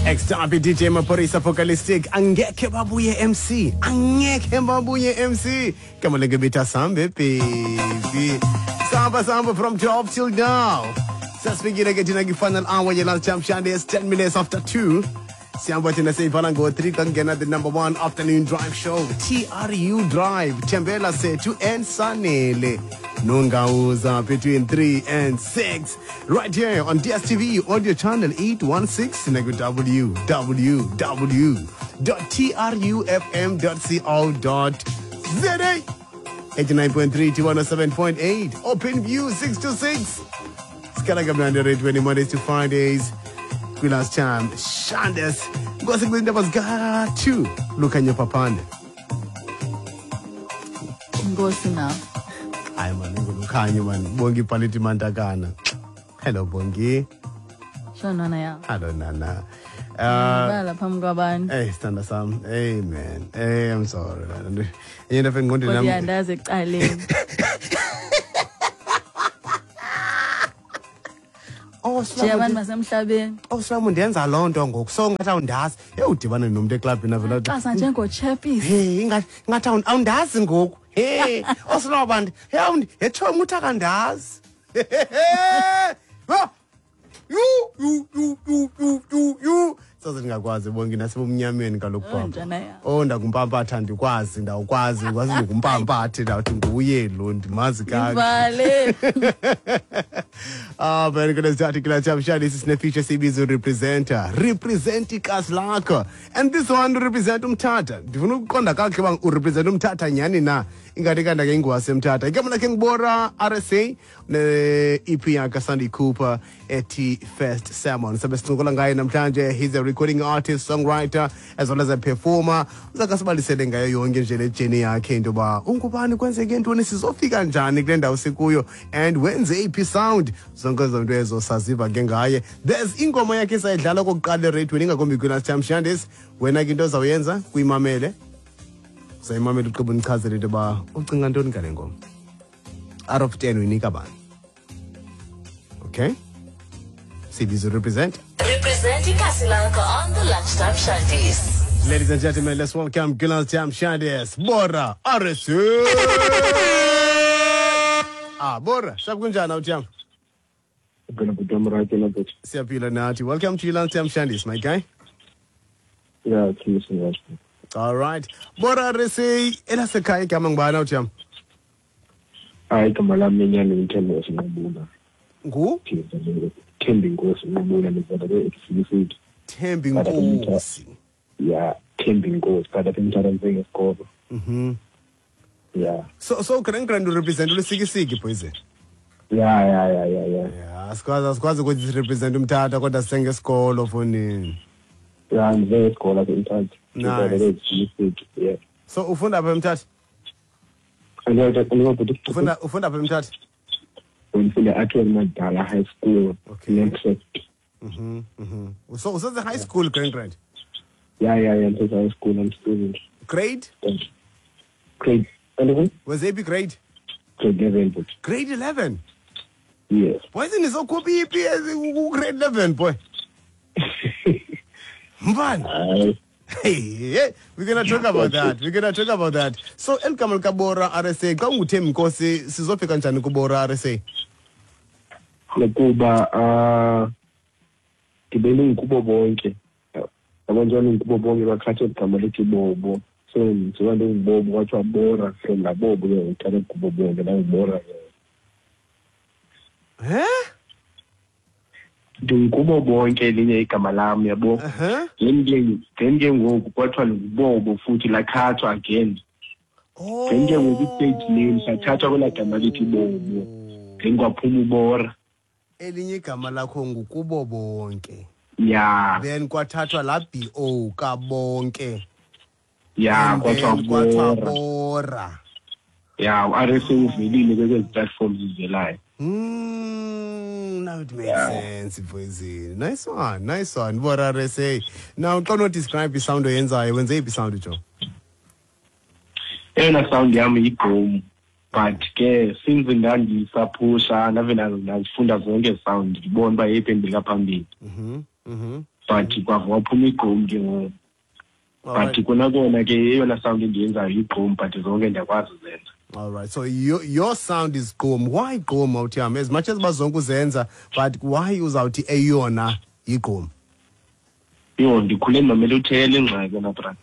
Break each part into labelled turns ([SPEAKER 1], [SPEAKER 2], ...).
[SPEAKER 1] Ex-Derby DJ Maphorisa Apocalyptic angekhe babuye MC Come on, give it a sambe baby Samba from 12 till now. Just begin getting a final hour your last champion is 10 minutes after 2. Siyamba tina say Valango 3 kangena the number 1 afternoon drive show TRU Drive Tembela Setu and Sanele Nungauza between 3 and 6 right here on DSTV audio channel 816 www.trufm.co.za 89.3 to 107.8 Open View 6 to 6 Skalagabanda rate 20 Mondays to Fridays. Last time, Shandes, because it was got to look at your papa.
[SPEAKER 2] Ngosina.
[SPEAKER 1] I'm a little man, Bongi Paliti Mantagana. Hello, Bongi.
[SPEAKER 2] Shanana.
[SPEAKER 1] Hello, Nana. Hey, stand us some. Amen. Hey, I'm sorry. You never going to
[SPEAKER 2] yeah, that's exciting.
[SPEAKER 1] Chairman masemhlabeni. Awusamu ndenza loo nto ngoku so ngathi awundazi. Udibana nomuntu eclub na vela.
[SPEAKER 2] Xa njengo chappies.
[SPEAKER 1] Hey, ngathi awundazi ngoku. Hey, osinobandi. Hey, etsho umuthi akandazi. You. Soze ngakwazi bonke nasebumnyameni kaloku baba. Oh ndakumpampatha andikwazi ndawukwazi ukwazi ukumpampatha ndawuthi nguye lo ndimazi kanje.
[SPEAKER 2] Vale.
[SPEAKER 1] Very good article champion. This is the feature CB's representer. Represent ikas lakho. And this one represent umthatha. Ndifuna ukuqonda kakhe bang urepresent umthatha nyani na. Ingathi kanda ke ingwase umthatha. Igama lakhe ngibora RSA ne EP yakhe Sandy Cooper ethi First Sermon. Sabe sincokola ngaye namhlanje. He's a recording artist, songwriter as well as a performer. Uzakasibalisele ngayo yonke nje le journey yakhe into ba ungubani kwenzeke intoni sizofika njani kule ndawo sikuyo and wenze EP sound. Zonke zonto ezo saziva ke ngaye. There's ingoma yakhe sayidlala kokuqala rate wena ingakombi kwi-last time Shandes. Wena ke into zawuyenza kuyimamele. Sayimamele uqobo nichazele into ba ucinga ntoni ngale ngoma. Out of 10 uyinika bani? Okay? CB's represent
[SPEAKER 3] Kasilanko on the lunchtime Shandies.
[SPEAKER 1] Ladies and gentlemen, let's welcome lunchtime Shandies. Bora RSA. Bora, sakunjani awutyam? Siyapila nathi. Welcome to lunchtime Shandies, my guy.
[SPEAKER 4] Yeah, it's listening.
[SPEAKER 1] All right. Bora RSA, elasekhaya igama ngubani awutyam?
[SPEAKER 4] Igama lami nyani ngithemba uSinqobula.
[SPEAKER 1] Ngu?
[SPEAKER 4] Thembi Nkosi ngibona lezonto ekusifiki.
[SPEAKER 1] Thembi Nkosi.
[SPEAKER 4] Yeah, Thembi Nkosi kada pemthara njengesikolo. Yeah.
[SPEAKER 1] So grand represent ulisikisiki boys.
[SPEAKER 4] Yeah.
[SPEAKER 1] Yeah, asikwazi ukuthi represent umthatha kodwa sengesikolo fonini.
[SPEAKER 4] Yeah, ngesikolo pemthara.
[SPEAKER 1] Nice.
[SPEAKER 4] Yeah.
[SPEAKER 1] So ufunda apha emthatha? Ufunda apha emthatha?
[SPEAKER 4] Ufunda Atwell Madala High School.
[SPEAKER 1] Okay.
[SPEAKER 4] Next.
[SPEAKER 1] So the high school grand?
[SPEAKER 4] Yeah, it's high school and student.
[SPEAKER 1] Grade?
[SPEAKER 4] Grade 11.
[SPEAKER 1] Was AP grade?
[SPEAKER 4] Grade 11.
[SPEAKER 1] Grade 11?
[SPEAKER 4] Yes.
[SPEAKER 1] Why isn't it so copy grade 11, boy? Man. Hey, we're gonna talk about that. So Elkamal Kabora RSA, ka nguThembi Nkosi sizofika njani kubora RSA?
[SPEAKER 4] Kuba ngibele ngikubo bonke. Abantwana ngikubo bonke bakhatha igama lethi Bobo. So njengoba ngibobo kwathiwa Bora from la Bobo ke ngithatha kubo bonke la ngibora ke. Ngikubo bonke elinye igama lami yabo. Ngeke ngoku kwathiwa Bobo futhi lakhathwa again. Ngeke ngoku stage name sathathwa kwela gama lethi Bobo. Ngikwaphuma ubora.
[SPEAKER 1] Elinye igama lakho ngukubo bonke.
[SPEAKER 4] Yeah.
[SPEAKER 1] Then kwathathwa la BO ka bonke.
[SPEAKER 4] Yeah, kwathiwa
[SPEAKER 1] Bora.
[SPEAKER 4] Yeah, RSA uvelile kwezi platforms izelayo.
[SPEAKER 1] Now it makes sense, boys. Nice one. Bora RSA. Now can you describe the sound oyenzayo wenze iphi sound ujo?
[SPEAKER 4] Sound yami igqom. But ke since ndangisapusha nave nazifunda zonke sound ngibona ba yephi endika phambili. but kwava waphuma igqom ke ngoku. But kona ke eyona sound endiyenzayo igqom, but zonke ndiyakwazi uzenza.
[SPEAKER 1] All right, so your sound is gqom. Why gqom awuthiyam? As much as bazonke uzenza, but why uzawuthi eyona igqom?
[SPEAKER 4] Yo, ndikhule ndimamela uthele ingxaki na bra.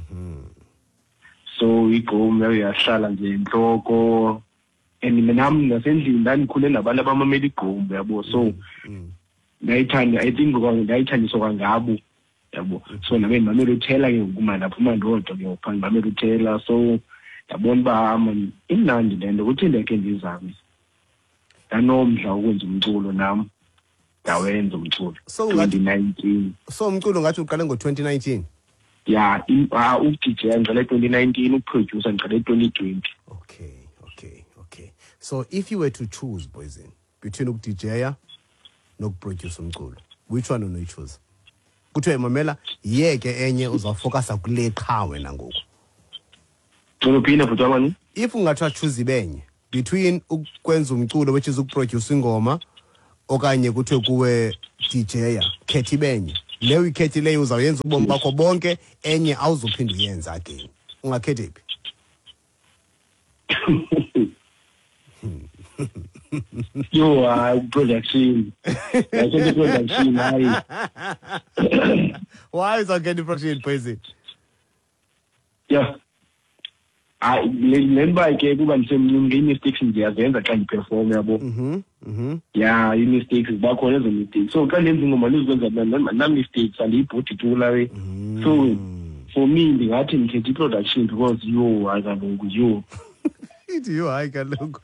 [SPEAKER 4] So igqom yahlala nje enhloko, and nami nasendlini ndandikhule nabantu abamamela igqom yabo. So ndayithanda, I think ndayithandiswa kwangabo yabo. So nami ndimamela uthela ke ngoku ndaphuma ndodwa ke ngoku ndimamela uthela. So yabona uba imnandi le nto ukuthi ndekhe ndizame. Ndanomdla ukwenza umculo nami ndawenza umculo.
[SPEAKER 1] So
[SPEAKER 4] 2019.
[SPEAKER 1] So umculo ngathi uqale ngo-2019?
[SPEAKER 4] Yeah, uDJ ngicela 2019, uproducer ngicela 2020.
[SPEAKER 1] Okay. So if you were to choose, Poison, between ukudj nokuproduce umculo, which one will you choose? Kuthiwe mamela yeke enye uzawufocusa kule qha wena ngoku.
[SPEAKER 4] Uzophina futhi wami?
[SPEAKER 1] If ungathiwa choose ibenye between ukwenza umculo which is ukuproduce ingoma okanye kuthiwe kuwe DJ, khetha ibenye. Leyo ikhethileyo uzawuyenza ubomi bakho bonke, enye awuzophinda uyenza again. Ungakhetha iphi?
[SPEAKER 4] Yo, production. I said production.
[SPEAKER 1] Why is getting production, Poison?
[SPEAKER 4] Yeah. I remember ke kuba ndisemncinci mistakes ndiyazenza xa ndiperform yabo. Yeah, mistakes bakhona ezo mistakes. So xa ndenza ingoma ndizikwenza na mistakes andiyibhodi tu lawe. So for me ndingathi ndikhetha i-production because yo akaloku yo.
[SPEAKER 1] You hayi kaloku.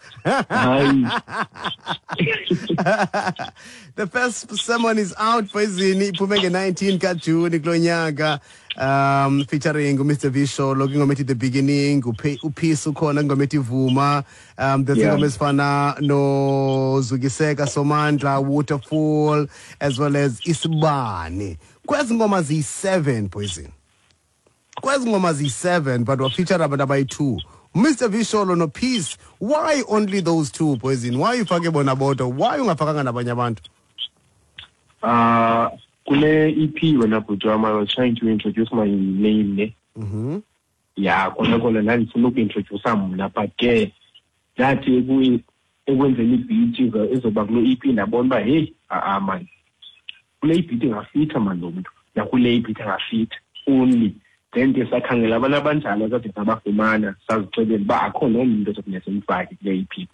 [SPEAKER 1] The first sermon is out, Poison. Iphume nge-19 kaJuni kulo nyaka. Featuring Mr. Visho, looking at the beginning, Peace ukhona ngoma ethi Vuma, the ngoma ezifana no Zugiseka Somandla, Waterfall, as well as Isibane. Kwezi ngoma zi-7, Poison. Kwezi ngoma zi-7, but wafeature abantu abayi-2. Mr. Visho no Peace, why only those two, Poison? Why ufake bona bodwa? Why ungafakanga nabanye abantu?
[SPEAKER 4] Kule EP when I was trying to introduce my name. Yeah, kona ndifuna uku-introduce mna, but ke ndathi ekwenzeni i-beat ezoba kulo EP ndabona uba hey man, kule i-beat ingafitha man lo mntu nakule i-beat ingafitha only. Then ke sakhangela abantu abanjalo kade sabafumana sazicebela uba akho nomntu ozokunyesa umfaki kule EP.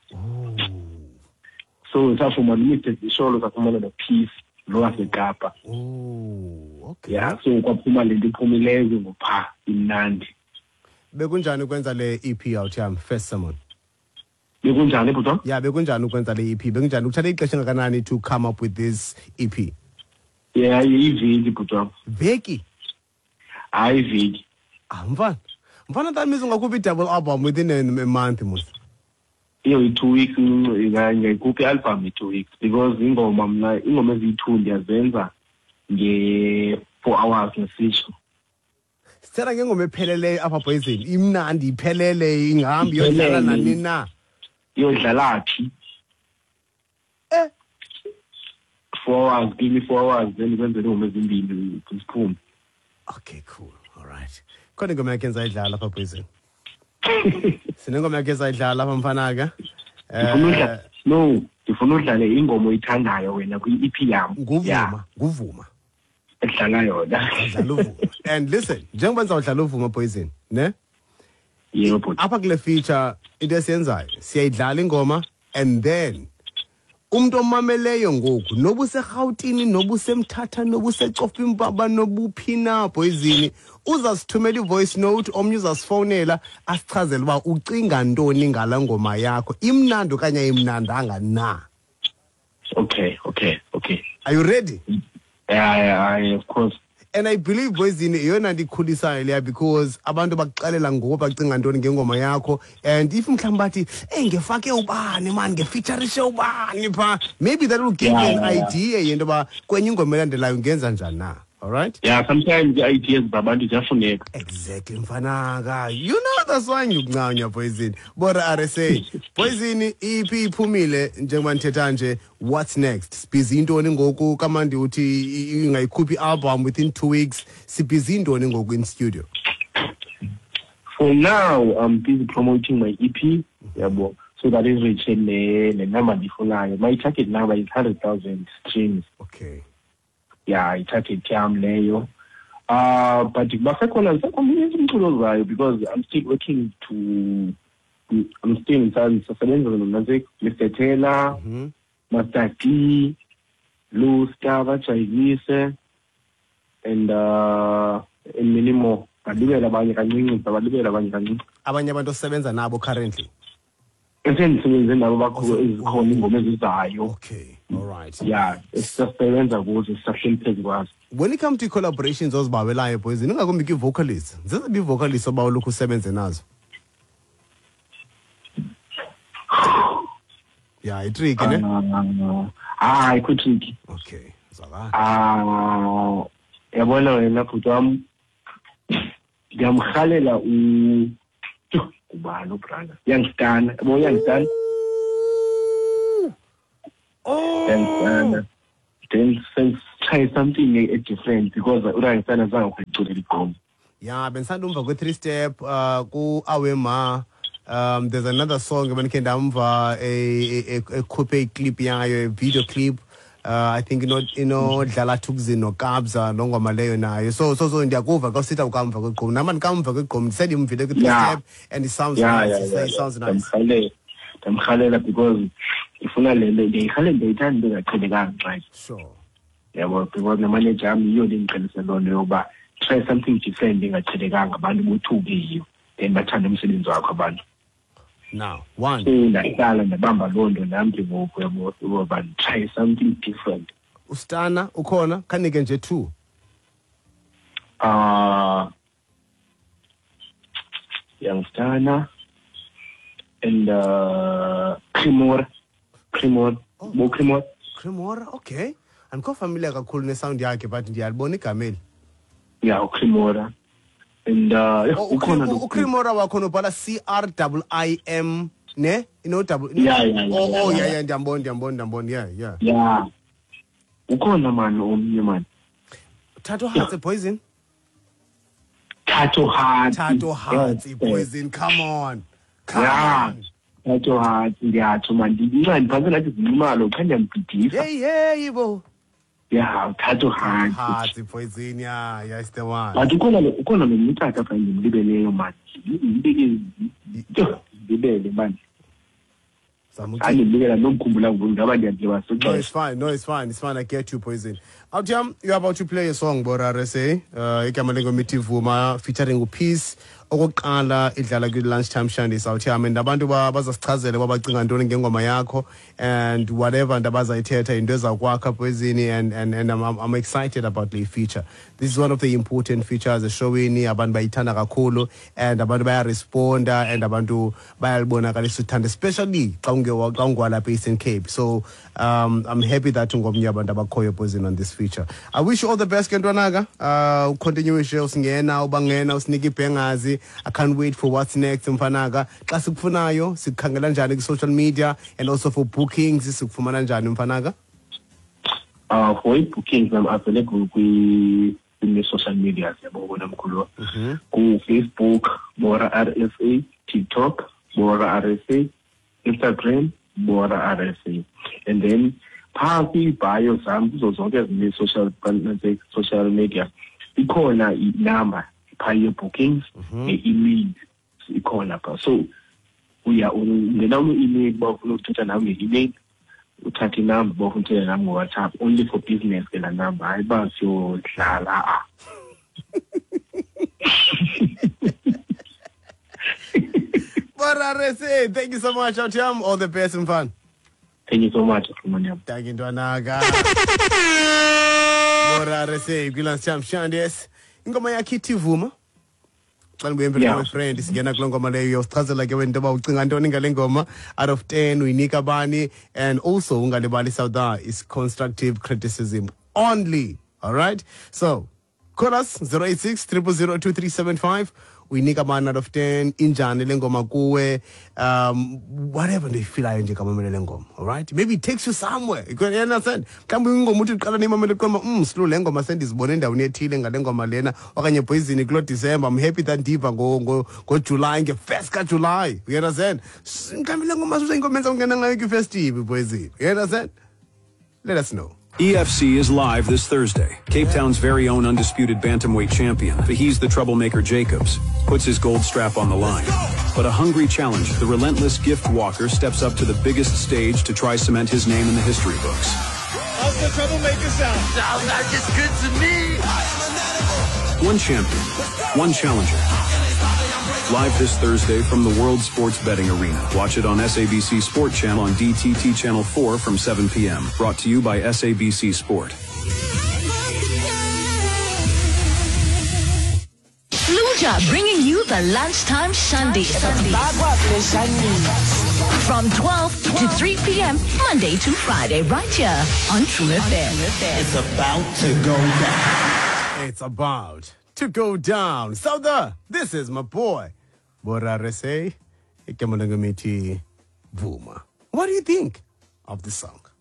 [SPEAKER 4] So safumana uMr. Visholo, safumana no-Peace lo waseKapa.
[SPEAKER 1] Okay.
[SPEAKER 4] Yeah, so kwaphuma le nto iphumileyo ngopha imnandi.
[SPEAKER 1] Bekunjani ukwenza le EP out yam first sermon?
[SPEAKER 4] Bekunjani bhuti?
[SPEAKER 1] Yeah, bekunjani ukwenza le EP? Bekunjani ukuthatha ixesha ngakanani to come up with this EP?
[SPEAKER 4] Yeah, iveki bhuti.
[SPEAKER 1] Veki?
[SPEAKER 4] Hayi iveki.
[SPEAKER 1] Mfana that means ungakhupha i-double album within a month mos.
[SPEAKER 4] Iyo 2 weeks ngayikhupha i-album 2 weeks because ingoma eziyi-2 ndiyazenza nge-4 hours ngesisho.
[SPEAKER 1] Sithela ngengoma epheleleyo apha Poison, imnandi iphelele ingahambi yodlala nani na.
[SPEAKER 4] Iyodlala phi? 4 hours, give me 4 hours then kwenze ingoma ezimbili ziphume.
[SPEAKER 1] Okay, cool. All right. Khona ingoma yakhe enza apha Poison. Sinengoma yakhe enza apha mfanaka.
[SPEAKER 4] Ndifuna udlale ingoma oyithandayo wena kwi-EP yam.
[SPEAKER 1] Nguvuma.
[SPEAKER 4] Edlala yona.
[SPEAKER 1] Udlala uvuma. And listen, njengoba nizawudlala uvuma Poison, ne?
[SPEAKER 4] Yebo bhuti.
[SPEAKER 1] Apha kule feature into esiyenzayo, siyayidlala ingoma and then umuntu omameleyo ngoku noba useRhawutini noba useMthatha noba useCofa Impaba noba uphina Poison uzasithumela i-voice note, omnye uzasifonela asichazele uba ucinga ntoni ngala ngoma yakho, imnandi okanye ayimnandanga na.
[SPEAKER 4] Okay.
[SPEAKER 1] Are you ready?
[SPEAKER 4] Yeah, of course.
[SPEAKER 1] And I believe Poison yona ndikhulisayo leya because abantu bakuxelela ngoku bacinga ntoni ngengoma yakho, and if mhlawumbi bathi ngefake ubani man ngefeaturishe ubani pha, maybe that will give you an idea yento ba kwenye ingoma elandelayo ngenza njani na. All right?
[SPEAKER 4] Yeah, sometimes the ideas zabantu ziyafuneka.
[SPEAKER 1] Exactly, mfanaka. You know that's why ngikuncanya Poison. Bora RSA. Poison EP iphumile njengoba nithetha nje. What's next? Sibhizi intoni ngoku kamandi uthi ingayikhuphi album within 2 weeks. Sibhizi intoni ngoku in studio.
[SPEAKER 4] For now, I'm busy promoting my EP. Yabo. So that is reaching the number ndifunayo. My target number is 100,000 streams.
[SPEAKER 1] Okay.
[SPEAKER 4] Yeah, i-target yam leyo. But basekhona umculo zayo because I'm still working to sisebenza nase Mr. Taylor, Master D, Lou Star bajayivise and many more. Badibela abanye kancinci.
[SPEAKER 1] Abanye abantu osebenza nabo currently.
[SPEAKER 4] Esendisebenze nabo bakhulu ezikhona ingoma ezizayo.
[SPEAKER 1] Okay. All right.
[SPEAKER 4] Yeah, sisebenza kuzo sisahleli phezu kwazo.
[SPEAKER 1] When it comes to collaborations ozibawelayo Poison, ungakumbi ki-vocalist. Zeziphi i-vocalist obawulokhu usebenze nazo? Yeah, itricky ne?
[SPEAKER 4] Ikho tricky.
[SPEAKER 1] Okay. Zwakala.
[SPEAKER 4] Yabona wena bhuti wami ngiyamhalela ubani ubrother. Uyangistana, yabo uyangistana.
[SPEAKER 1] Oh.
[SPEAKER 4] Then try something different because uyangistana zange ukuyiculela igqomo.
[SPEAKER 1] Yeah, bensanda umva kwe-3 step ku Awema. There's another song when came down for a coupe clip yayo, a video clip. I think dlala thukzini no kabza nongoma leyo nayo. So ndiyakuva ka sitha ukamva kweqomo. Namani kamva kweqomo said imvile ku 3 step and it sounds nice. It sounds nice.
[SPEAKER 4] Ndamkhalela because ifuna lele ngiyikhalela ngiyithanda ngaqhelekanga right.
[SPEAKER 1] Sure.
[SPEAKER 4] Yabo because the manager yami iyo lengiqelisa lona yoba try something different ngaqhelekanga abantu bothuke yiyo. Then bathanda umsebenzi wakho abantu.
[SPEAKER 1] Now, one.
[SPEAKER 4] Ndahlala ndabamba londo nami ngoku yabo but try something different.
[SPEAKER 1] Ustana ukhona kanike nje 2.
[SPEAKER 4] Youngstana and Cremora. Bo
[SPEAKER 1] Cremora, okay. I'm quite familiar kakhulu ne sound yakhe but ndiyalibona igama eli.
[SPEAKER 4] Yeah, Cremora. And ukhona
[SPEAKER 1] uCremora wakho nobhala CRIIM ne double.
[SPEAKER 4] Yeah.
[SPEAKER 1] Yeah, ndiyambona. Yeah.
[SPEAKER 4] Yeah. Ukhona man omnye man.
[SPEAKER 1] Tattoo Hearts Poison.
[SPEAKER 4] Tattoo Hearts
[SPEAKER 1] Poison. Come on.
[SPEAKER 4] Yeah. Tattoo Hearts ndiyatsho man ndincane phantsi nathi zinimalo khanye ngibhidisa.
[SPEAKER 1] Hey bo.
[SPEAKER 4] Yeah, Tattoo Hearts
[SPEAKER 1] Poison. Yeah, it's the one.
[SPEAKER 4] But ukhona nomtata apha ngimlibeleyo man. Ngibele man. No,
[SPEAKER 1] it's fine. I get you, Poison. Altiam, you're about to play a song, Bora RSA. Ikamalego Mitivuma featuring Peace. Okokuqala idlala ku lunchtime shandies Altiam and abantu bazasichazela babacinga ntoni ngengoma yakho and whatever ndabazayithetha into ezakwakha Poison and I'm excited about the feature. This is one of the important features eshowini abantu bayithanda kakhulu and abantu bayaresponda and abantu bayalibonakalisa uthanda especially xa ungwalapha Eastern Cape. So I'm happy that ungomnye abantu abakhoyo Poison on this feature. I wish you all the best Kentwanaka. Continue nje usingena ubangena usinike ibhengazi. I can't wait for what's next mfanaka. Xa sikufunayo sikukhangela njani ku social media and also for bookings sikufumana njani mfanaka?
[SPEAKER 4] For bookings I'm available in the social media yabona mkhulu. Ku Facebook Bora RSA, TikTok Bora RSA, Instagram Bora RSA. And then phasi bio zami kuzo zonke ezinye social media ikhona inumber pay bookings email ikhona pha. So ungena email bafuna ukuthatha nami email uthatha inumber bafuna ukuthatha nami WhatsApp only for business ke la number ayiba siyodlala.
[SPEAKER 1] Bora RSA, thank you so much Altiam, all the best and fun.
[SPEAKER 4] Thank you so much, Romania.
[SPEAKER 1] Thank you, Ntwanaka. Bora RSA, Lunchtime Shandies. Ingoma yakhe iTivuma. Xa ngibuyembela my friend, singena kule ngoma leyo usichazela ke wena into ucinga ntoni ngale ngoma. Out of 10 uyinika bani and also ungalibali South is constructive criticism only. All right? So, call us 086 000 2375. Uyinika man out of 10 injani le ngoma kuwe, whatever nje ifilayo nje kamamele le ngoma. All right? Maybe it takes you somewhere. You understand? Mhlawumbe ingoma uthi uqala nemamele koma slow le ngoma sendizibone endaweni ethile ngale ngoma lena okanye Poison kulo December. I'm happy that diva go July nge first ka July. You understand? Mhlawumbe le ngoma usengomenza ungena ngayo ki festive Poison. You understand? Let us know.
[SPEAKER 5] EFC is live this Thursday. Cape Town's very own undisputed bantamweight champion, He's the Troublemaker Jacobs, puts his gold strap on the line. But a hungry challenger, the relentless Gift Walker, steps up to the biggest stage to try cement his name in the history books.
[SPEAKER 6] How's the Troublemaker sound?
[SPEAKER 7] Sounds like it's good to me.
[SPEAKER 5] One champion, one challenger. Live this Thursday from the World Sports Betting Arena. Watch it on SABC Sport Channel on DTT Channel 4 from 7 p.m. Brought to you by SABC Sport.
[SPEAKER 3] Luja bringing you the lunchtime shandies. From 12 to 3 p.m. Monday to Friday, right here on True FM.
[SPEAKER 7] It's about to go down.
[SPEAKER 1] It's about to go down. Souther, this is my boy. Borarese, Ikemanangamiti Vuma. What do you think of this song?